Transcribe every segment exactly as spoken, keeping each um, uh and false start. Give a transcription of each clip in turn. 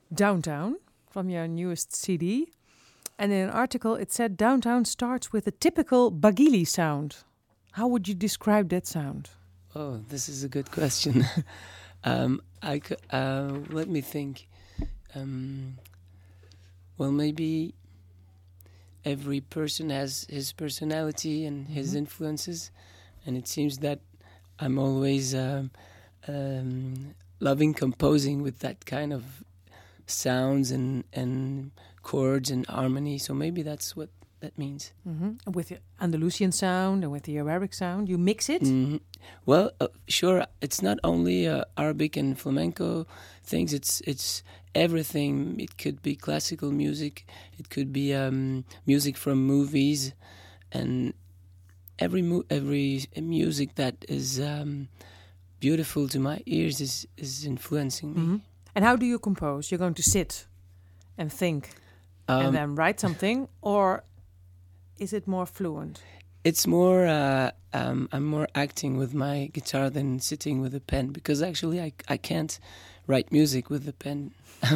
Downtown from your newest C D. And in an article, it said Downtown starts with a typical Bagili sound. How would you describe that sound? Oh, this is a good question. um, I c- uh, let me think. Um, well, maybe every person has his personality and his mm-hmm. influences, and it seems that I'm always um, um, loving composing with that kind of sounds and and chords and harmony. So maybe that's what that means. Mm-hmm. With the Andalusian sound and with the Arabic sound, you mix it? Mm-hmm. Well, uh, sure. It's not only uh, Arabic and flamenco things. It's it's everything. It could be classical music. It could be um, music from movies, and every mu- every music that is um, beautiful to my ears is is influencing me. Mm-hmm. And how do you compose? You're going to sit and think um, and then write something, or is it more fluent? It's more, uh, um, I'm more acting with my guitar than sitting with a pen, because actually I, I can't write music with a pen.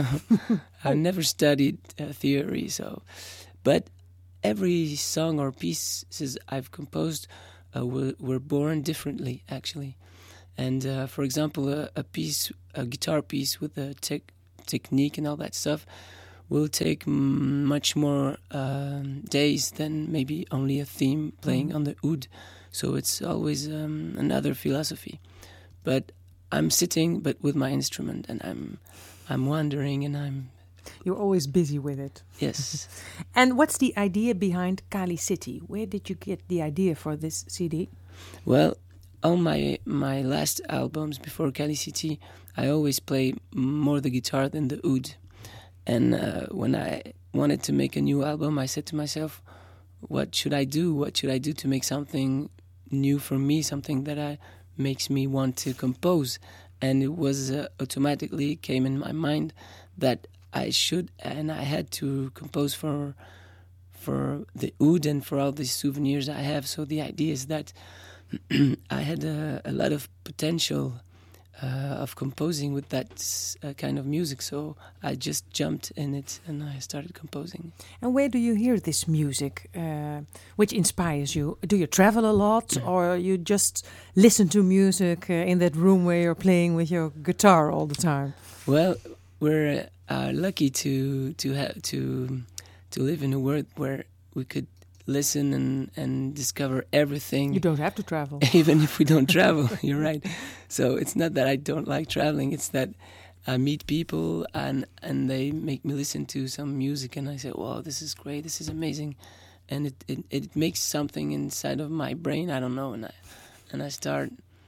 I never studied uh, theory, so. But every song or pieces I've composed uh, were, were born differently, actually. And uh, for example, a, a piece, a guitar piece with a tech technique and all that stuff will take m- much more um, days than maybe only a theme playing mm-hmm. on the oud. So it's always um, another philosophy. But I'm sitting, but with my instrument, and I'm I'm wandering, and I'm. You're always busy with it. Yes. And what's the idea behind Cali City? Where did you get the idea for this C D? Well, on my my last albums before Cali City, I always play more the guitar than the oud. And uh, when I wanted to make a new album, I said to myself, what should I do? What should I do to make something new for me, something that I, makes me want to compose? And it was uh, automatically came in my mind that I should, and I had to compose for for the oud and for all the souvenirs I have. So the idea is that I had a, a lot of potential Uh, of composing with that uh, kind of music, so I just jumped in it and I started composing. And where do you hear this music, uh, which inspires you? Do you travel a lot, or you just listen to music uh, in that room where you're playing with your guitar all the time? Well, we're uh, lucky to to have to to live in a world where we could listen and, and discover everything. You don't have to travel. Even if we don't travel, you're right. So it's not that I don't like traveling, it's that I meet people and and they make me listen to some music and I say, wow, this is great, this is amazing. And it, it, it makes something inside of my brain, I don't know, and I and I start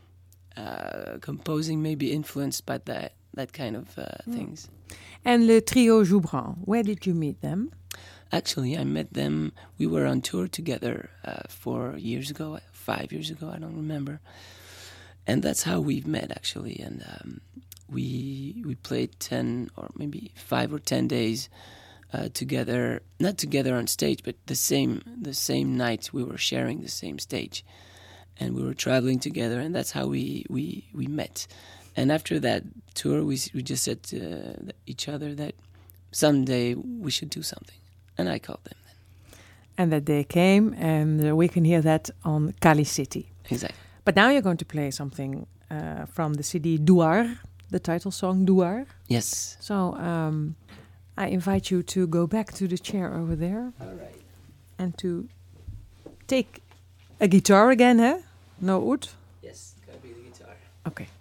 uh, composing, maybe influenced by that, that kind of uh, mm. things. And Le Trio Joubran, where did you meet them? Actually, I met them, we were on tour together uh, four years ago, five years ago, I don't remember. And that's how we've met, actually. And um, we we played ten or maybe five or ten days uh, together, not together on stage, but the same the same night we were sharing the same stage. And we were traveling together, and that's how we, we, we met. And after that tour, we we just said to each other that someday we should do something. And I called them then. And that day came, and uh, we can hear that on Cali City. Exactly. But now you're going to play something uh, from the C D Douar, the title song Douar. Yes. So um, I invite you to go back to the chair over there. All right. And to take a guitar again, huh? No oud? Yes, gotta be the guitar. Okay.